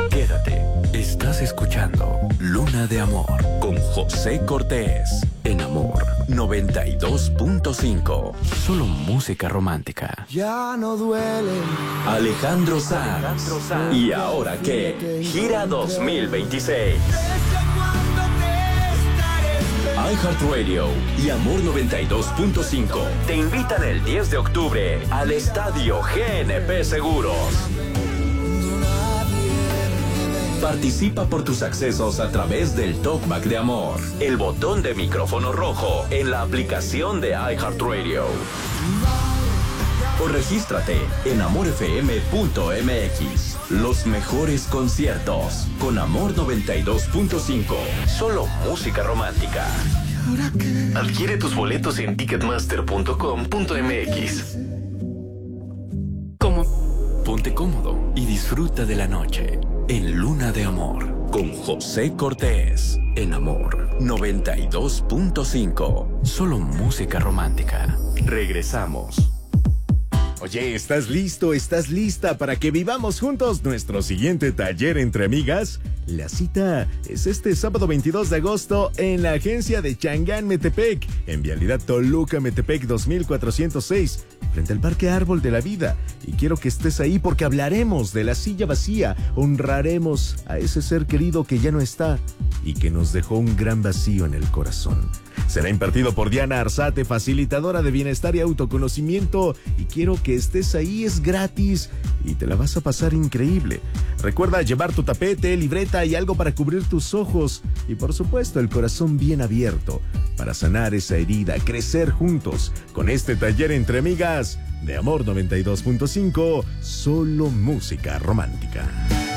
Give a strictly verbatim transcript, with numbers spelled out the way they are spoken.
Quédate, estás escuchando Luna de Amor con José Cortés en Amor noventa y dos punto cinco. Solo música romántica. Ya no duele. Alejandro Sanz. ¿Y ahora qué? Gira dos mil veintiséis. iHeartRadio y Amor noventa y dos punto cinco te invitan el diez de octubre al Estadio G N P Seguros. Participa por tus accesos a través del Talkback de Amor, el botón de micrófono rojo en la aplicación de iHeartRadio. O regístrate en amor f m punto m x. Los mejores conciertos con Amor noventa y dos punto cinco. Solo música romántica. Adquiere tus boletos en ticketmaster punto com punto m x. ¿Cómo? Ponte cómodo y disfruta de la noche en Luna de Amor con José Cortés en Amor noventa y dos punto cinco. Solo música romántica. Regresamos. Oye, ¿estás listo? ¿Estás lista para que vivamos juntos nuestro siguiente taller entre amigas? La cita es este sábado veintidós de agosto en la agencia de Changán Metepec, en Vialidad Toluca Metepec dos mil cuatrocientos seis, frente al Parque Árbol de la Vida. Y quiero que estés ahí porque hablaremos de la silla vacía, honraremos a ese ser querido que ya no está y que nos dejó un gran vacío en el corazón. Será impartido por Diana Arzate, facilitadora de bienestar y autoconocimiento, y quiero que estés ahí, es gratis y te la vas a pasar increíble. Recuerda llevar tu tapete, libreta y algo para cubrir tus ojos y por supuesto el corazón bien abierto para sanar esa herida, crecer juntos con este taller entre amigas de Amor noventa y dos punto cinco, solo música romántica.